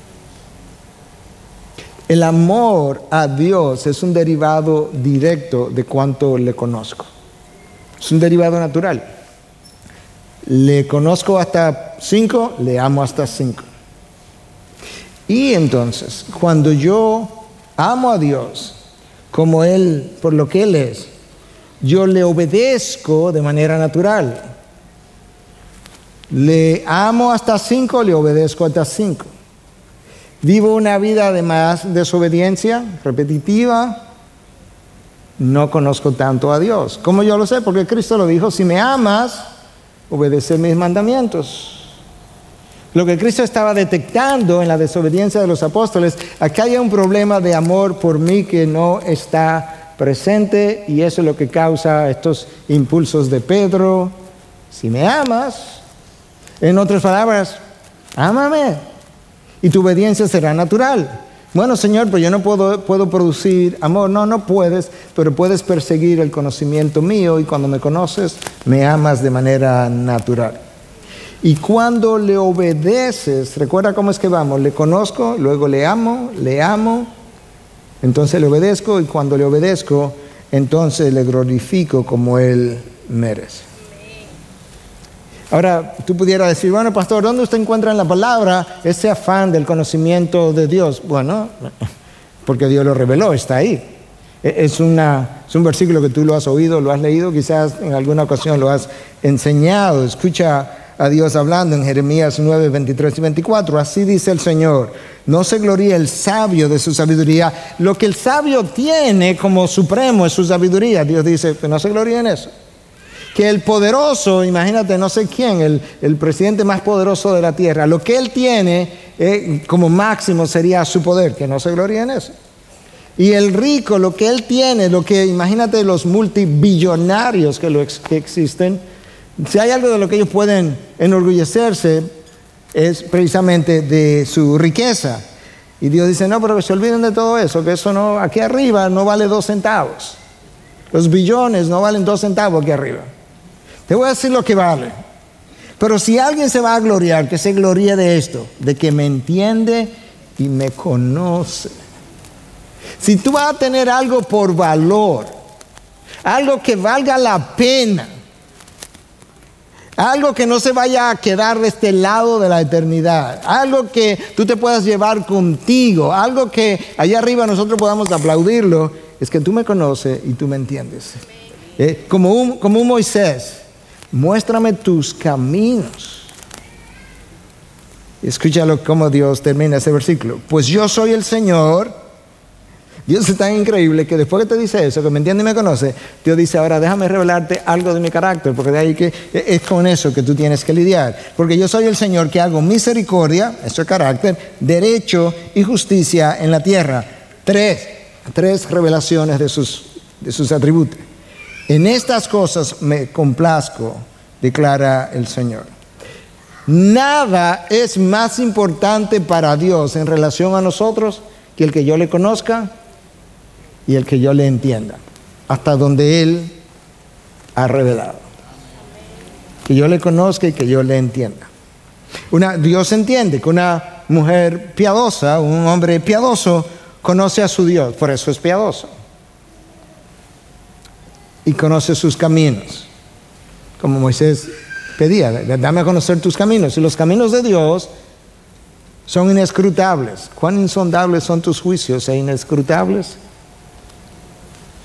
El amor a Dios es un derivado directo de cuánto le conozco. Es un derivado natural. Le conozco hasta 5, le amo hasta 5. Y entonces, cuando yo amo a Dios como Él, por lo que Él es, yo le obedezco de manera natural. Le amo hasta 5, le obedezco hasta 5. Vivo una vida de más desobediencia, repetitiva, no conozco tanto a Dios. ¿Cómo yo lo sé? Porque Cristo lo dijo, si me amas, obedece mis mandamientos. Lo que Cristo estaba detectando en la desobediencia de los apóstoles, acá hay un problema de amor por mí que no está presente, y eso es lo que causa estos impulsos de Pedro. Si me amas, en otras palabras, ámame, y tu obediencia será natural. Bueno, Señor, pues yo no puedo producir amor. No puedes, pero puedes perseguir el conocimiento mío, y cuando me conoces, me amas de manera natural. Y cuando le obedeces, recuerda cómo es que vamos, le conozco, luego le amo, entonces le obedezco, y cuando le obedezco, entonces le glorifico como Él merece. Ahora, tú pudieras decir, bueno, pastor, ¿dónde usted encuentra en la palabra ese afán del conocimiento de Dios? Bueno, porque Dios lo reveló, está ahí. Es un versículo que tú lo has oído, lo has leído, quizás en alguna ocasión lo has enseñado. Escucha a Dios hablando en Jeremías 9, 23 y 24. Así dice el Señor: no se gloríe el sabio de su sabiduría. Lo que el sabio tiene como supremo es su sabiduría. Dios dice, no se gloríe en eso. Que el poderoso, imagínate, no sé quién, el presidente más poderoso de la tierra, lo que él tiene como máximo sería su poder, que no se gloríe en eso. Y el rico, lo que él tiene, imagínate los multibillonarios que existen, si hay algo de lo que ellos pueden enorgullecerse, es precisamente de su riqueza. Y Dios dice, no, pero que se olviden de todo eso, que eso no, aquí arriba no vale 2 centavos. Los billones no valen 2 centavos aquí arriba. Te voy a decir lo que vale. Pero si alguien se va a gloriar, que se gloríe de esto, de que me entiende y me conoce. Si tú vas a tener algo por valor, algo que valga la pena, algo que no se vaya a quedar de este lado de la eternidad, algo que tú te puedas llevar contigo, algo que allá arriba nosotros podamos aplaudirlo, es que tú me conoces y tú me entiendes. Como un Moisés, muéstrame tus caminos. Escúchalo cómo Dios termina ese versículo. Pues yo soy el Señor. Dios es tan increíble que después que te dice eso, que me entiende y me conoce, Dios dice, ahora déjame revelarte algo de mi carácter, porque de ahí que es con eso que tú tienes que lidiar. Porque yo soy el Señor que hago misericordia, eso es carácter, derecho y justicia en la tierra. Tres revelaciones de sus atributos. En estas cosas me complazco, declara el Señor. Nada es más importante para Dios en relación a nosotros que el que yo le conozca y el que yo le entienda, hasta donde Él ha revelado. Que yo le conozca y que yo le entienda. Dios entiende que una mujer piadosa, un hombre piadoso, conoce a su Dios, por eso es piadoso. Y conoce sus caminos, como Moisés pedía, dame a conocer tus caminos. Y los caminos de Dios son inescrutables. ¿Cuán insondables son tus juicios e inescrutables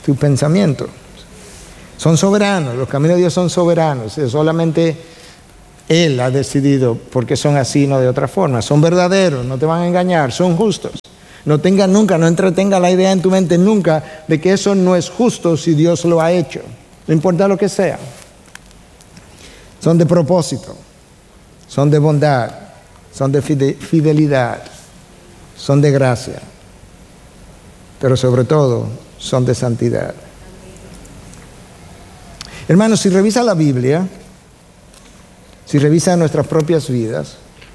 su pensamiento. Son soberanos, los caminos de Dios son soberanos. Solamente Él ha decidido porque son así, no de otra forma. Son verdaderos, no te van a engañar, son justos. No entretenga la idea en tu mente nunca de que eso no es justo si Dios lo ha hecho. No importa lo que sea. Son de propósito, son de bondad, son de fidelidad, son de gracia, pero sobre todo son de santidad. Hermanos, si revisa la Biblia, si revisa nuestras propias vidas,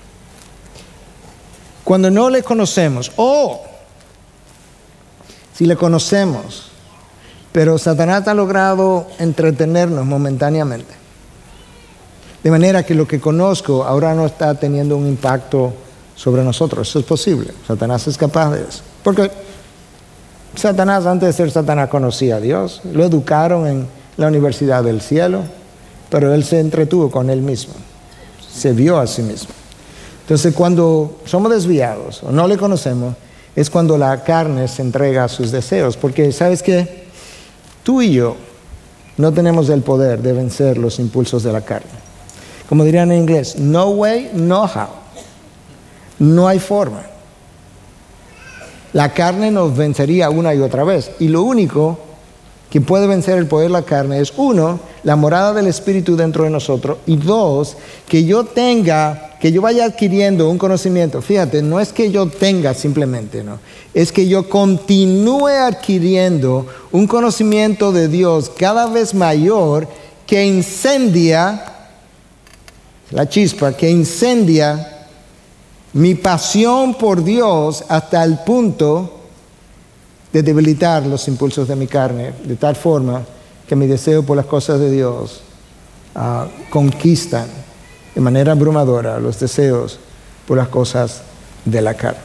cuando no le conocemos, si le conocemos, pero Satanás ha logrado entretenernos momentáneamente, de manera que lo que conozco ahora no está teniendo un impacto sobre nosotros. Eso es posible. Satanás es capaz de eso. Porque Satanás, antes de ser Satanás, conocía a Dios. Lo educaron en la Universidad del Cielo, pero él se entretuvo con él mismo. Se vio a sí mismo. Entonces, cuando somos desviados o no le conocemos, es cuando la carne se entrega a sus deseos. Porque, ¿sabes qué? Tú y yo no tenemos el poder de vencer los impulsos de la carne. Como dirían en inglés, no way, no how. No hay forma. La carne nos vencería una y otra vez. Y lo único que puede vencer el poder de la carne es, uno, la morada del Espíritu dentro de nosotros. Y dos, que yo vaya adquiriendo un conocimiento. Fíjate, no es que yo tenga simplemente, no. Es que yo continúe adquiriendo un conocimiento de Dios cada vez mayor que incendia la chispa, que incendia mi pasión por Dios hasta el punto de debilitar los impulsos de mi carne, de tal forma que mi deseo por las cosas de Dios conquistan de manera abrumadora los deseos por las cosas de la carne.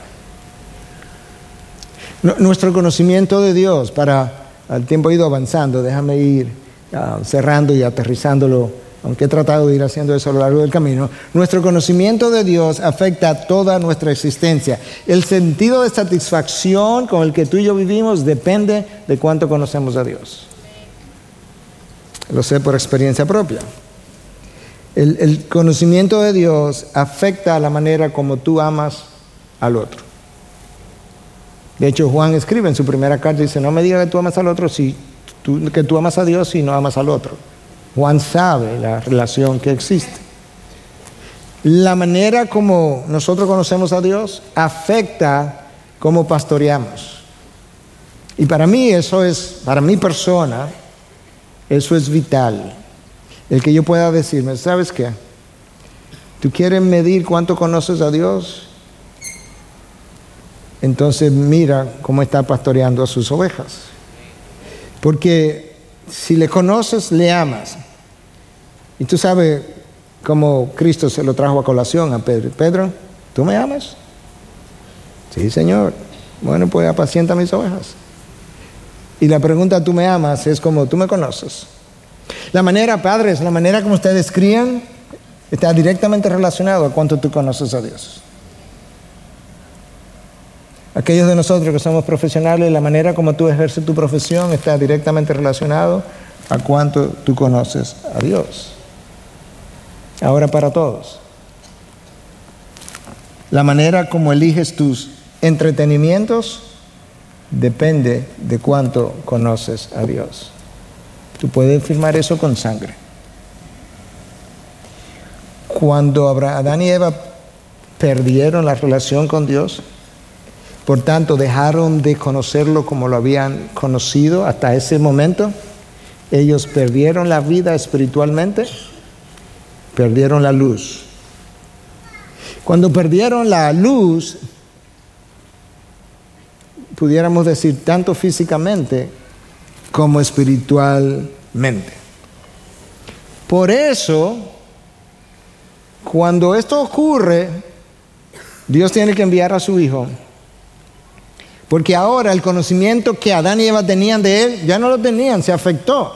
Nuestro conocimiento de Dios, el tiempo ha ido avanzando, déjame ir cerrando y aterrizándolo, aunque he tratado de ir haciendo eso a lo largo del camino. Nuestro conocimiento de Dios afecta a toda nuestra existencia. El sentido de satisfacción con el que tú y yo vivimos depende de cuánto conocemos a Dios. Lo sé por experiencia propia. El conocimiento de Dios afecta a la manera como tú amas al otro. De hecho, Juan escribe en su primera carta, dice, no me digas que tú amas al otro, que tú amas a Dios si no amas al otro. Juan sabe la relación que existe. La manera como nosotros conocemos a Dios afecta cómo pastoreamos. Y para mí para mi persona, eso es vital. El que yo pueda decirme, ¿sabes qué? ¿Tú quieres medir cuánto conoces a Dios? Entonces mira cómo está pastoreando a sus ovejas. Porque si le conoces, le amas. Y tú sabes cómo Cristo se lo trajo a colación a Pedro. Pedro, ¿tú me amas? Sí, Señor. Bueno, pues apacienta mis ovejas. Y la pregunta, ¿tú me amas? Es como, ¿tú me conoces? La manera, padres, la manera como ustedes crían está directamente relacionado a cuánto tú conoces a Dios. Aquellos de nosotros que somos profesionales, la manera como tú ejerces tu profesión está directamente relacionado a cuánto tú conoces a Dios. Ahora para todos. La manera como eliges tus entretenimientos depende de cuánto conoces a Dios. Tú puedes firmar eso con sangre. Cuando Adán y Eva perdieron la relación con Dios, por tanto dejaron de conocerlo como lo habían conocido hasta ese momento, ellos perdieron la vida espiritualmente, perdieron la luz. Cuando perdieron la luz, pudiéramos decir tanto físicamente como espiritualmente. Por eso, cuando esto ocurre, Dios tiene que enviar a su Hijo. Porque ahora el conocimiento que Adán y Eva tenían de Él, ya no lo tenían, se afectó.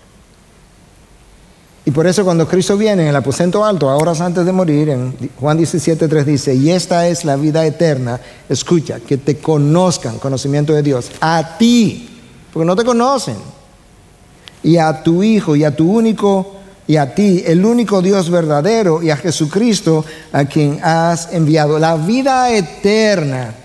Y por eso cuando Cristo viene en el aposento alto, a horas antes de morir, en Juan 17:3 dice, y esta es la vida eterna, escucha, que te conozcan, conocimiento de Dios, a ti, porque no te conocen. Y a tu Hijo, y a tu único, y a ti, el único Dios verdadero, y a Jesucristo, a quien has enviado. La vida eterna